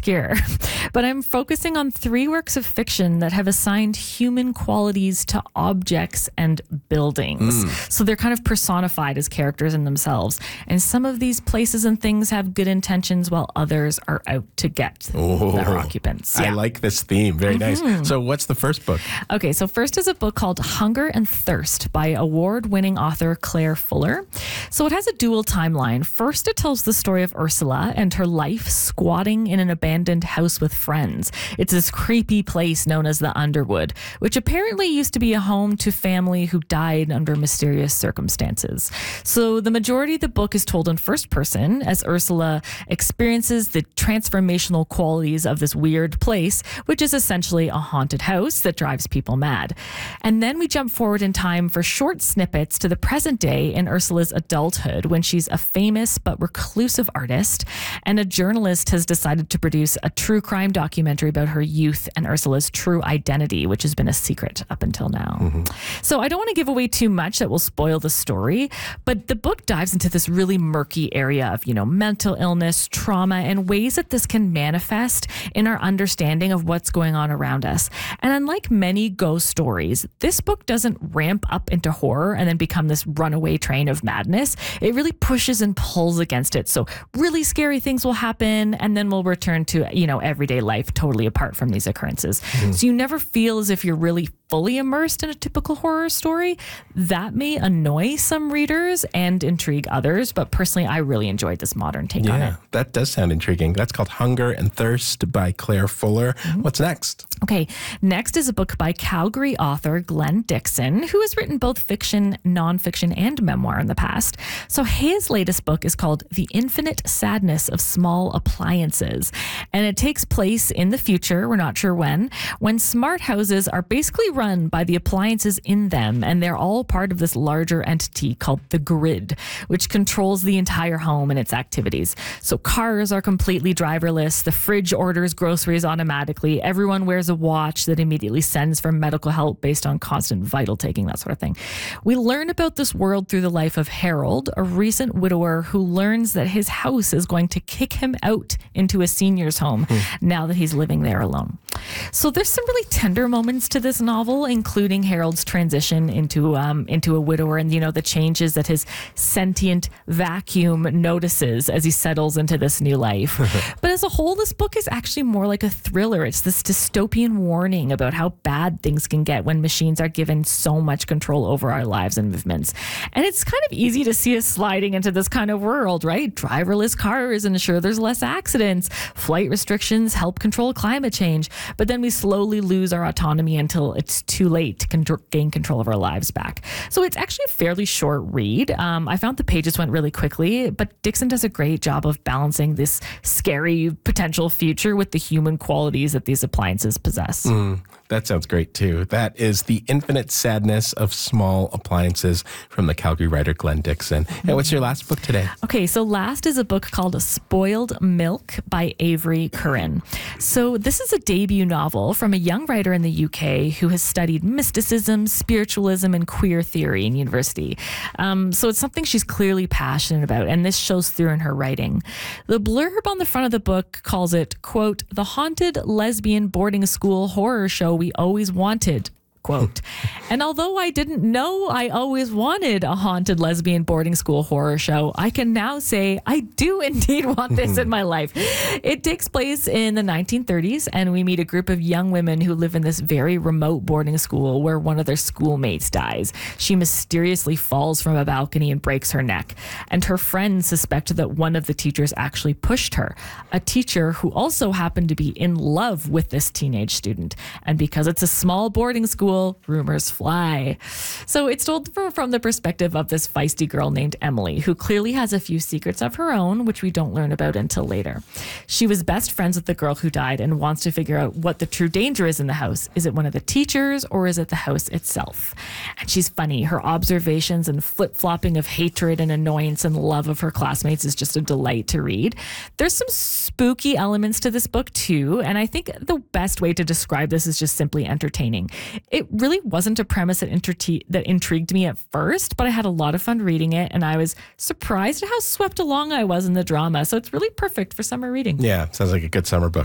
obscure. But I'm focusing on 3 works of fiction that have assigned human qualities to objects and buildings. So they're kind of personified as characters in themselves. And some of these places and things have good intentions while others are out to get their occupants. I like this theme. Very nice. So what's the first book? Okay, so first is a book called Hunger and Thirst by award-winning author Claire Fuller. So it has a dual timeline. First, it tells the story of Ursula and her life squatting in an abandoned house with friends. It's this creepy place known as the Underwood, which apparently used to be a home to family who died under mysterious circumstances. So the majority of the book is told in first person as Ursula experiences the transformational qualities of this weird place, which is essentially a haunted house that drives people mad. And then we jump forward in time for short snippets to the present day in Ursula's adulthood when she's a famous but reclusive artist, and a journalist has decided to produce a true crime documentary about her youth and Ursula's true identity, which has been a secret up until now. So I don't want to give away too much that will spoil the story, but the book dives into this really murky area of, mental illness, trauma, and ways that this can manifest in our understanding of what's going on around us. And unlike many ghost stories, this book doesn't ramp up into horror and then become this runaway train of madness. It really pushes and pulls against it. So really scary things will happen, and then we'll return to, everyday life totally apart from these occurrences. So you never feel as if you're really fully immersed in a typical horror story. That may annoy some readers and intrigue others, but personally, I really enjoyed this modern take on it. Yeah, that does sound intriguing. That's called Hunger and Thirst by Claire Fuller. What's next? Okay, next is a book by Calgary author Glenn Dixon, who has written both fiction, nonfiction, and memoir in the past. So his latest book is called The Infinite Sadness of Small Appliances, and it takes place in the future, we're not sure when smart houses are basically run by the appliances in them, and they're all part of this larger entity called the grid, which controls the entire home and its activities. So cars are completely driverless, the fridge orders groceries automatically, everyone wears a watch that immediately sends for medical help based on constant vital taking, that sort of thing. We learn about this world through the life of Harold, a recent widower who learns that his house is going to kick him out into a senior's home now that he's living there alone. So there's some really tender moments to this novel, including Harold's transition into a widower and, the changes that his sentient vacuum notices as he settles into this new life. But as a whole, this book is actually more like a thriller. It's this dystopian warning about how bad things can get when machines are given so much control over our lives and movements. And it's kind of easy to see us sliding into this kind of world, right? Driverless cars ensure there's less accidents. Flight restrictions help control climate change. But then we slowly lose our autonomy until it's too late to gain control of our lives back. So it's actually a fairly short read. I found the pages went really quickly, but Dixon does a great job of balancing this scary potential future with the human qualities that these appliances possess. That sounds great too. That is The Infinite Sadness of Small Appliances from the Calgary writer Glenn Dixon. And what's your last book today? Okay, so last is a book called Spoiled Milk by Avery Curran. So this is a debut novel from a young writer in the UK who has studied mysticism, spiritualism, and queer theory in university. So it's something she's clearly passionate about, and this shows through in her writing. The blurb on the front of the book calls it, quote, "the haunted lesbian boarding school horror show we always wanted." Quote. And although I didn't know I always wanted a haunted lesbian boarding school horror show, I can now say I do indeed want this in my life. It takes place in the 1930s, and we meet a group of young women who live in this very remote boarding school where one of their schoolmates dies. She mysteriously falls from a balcony and breaks her neck, and her friends suspect that one of the teachers actually pushed her, a teacher who also happened to be in love with this teenage student. And because it's a small boarding school, rumors fly. So it's told from the perspective of this feisty girl named Emily, who clearly has a few secrets of her own, which we don't learn about until later. She was best friends with the girl who died and wants to figure out what the true danger is in the house. Is it one of the teachers, or is it the house itself? And she's funny. Her observations and flip-flopping of hatred and annoyance and love of her classmates is just a delight to read. There's some spooky elements to this book too, and I think the best way to describe this is just simply entertaining. It really wasn't a premise that intrigued me at first, but I had a lot of fun reading it, and I was surprised at how swept along I was in the drama. So it's really perfect for summer reading. Yeah, sounds like a good summer book.